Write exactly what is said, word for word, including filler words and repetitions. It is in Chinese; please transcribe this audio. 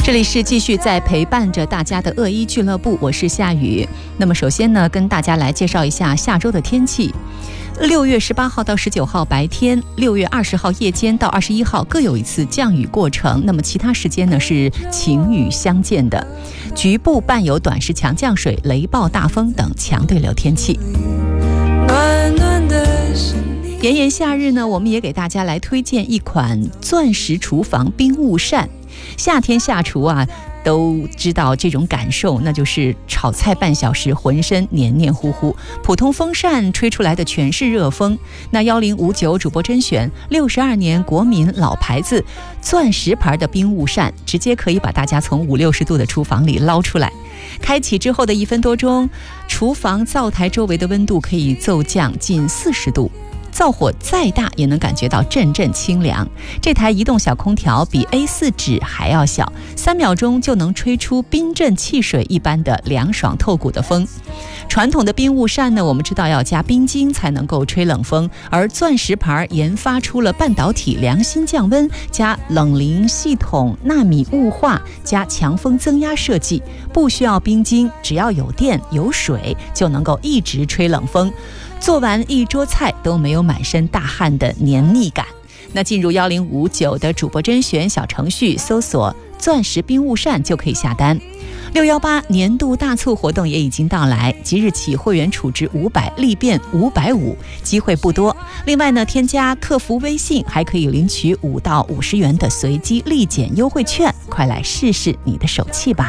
这里是继续在陪伴着大家的恶医俱乐部，我是夏雨。那么首先呢，跟大家来介绍一下下周的天气。六月十八号到十九号白天，六月二十号夜间到二十一号各有一次降雨过程，那么其他时间呢是晴雨相间的，局部伴有短时强降水、雷暴、大风等强对流天气。炎炎夏日呢，我们也给大家来推荐一款钻石厨房冰雾扇。夏天下厨啊，都知道这种感受，那就是炒菜半小时浑身黏黏糊糊，普通风扇吹出来的全是热风。那一零五九主播甄选六十二年国民老牌子钻石牌的冰雾扇，直接可以把大家从五六十度的厨房里捞出来。开启之后的一分多钟，厨房灶台周围的温度可以骤降近四十度，灶火再大也能感觉到阵阵清凉。这台移动小空调比 A 四 纸还要小，三秒钟就能吹出冰镇汽水一般的凉爽透骨的风。传统的冰雾扇呢，我们知道要加冰晶才能够吹冷风，而钻石牌研发出了半导体良心降温加冷凝系统纳米雾化加强风增压设计，不需要冰晶，只要有电有水就能够一直吹冷风，做完一桌菜都没有满身大汗的黏腻感。那进入一零五九的主播甄选小程序，搜索钻石冰雾扇就可以下单。六一八年度大促活动也已经到来，即日起会员储值五百立变五百五，机会不多。另外呢，添加客服微信还可以领取五到五十元的随机立减优惠券，快来试试你的手气吧。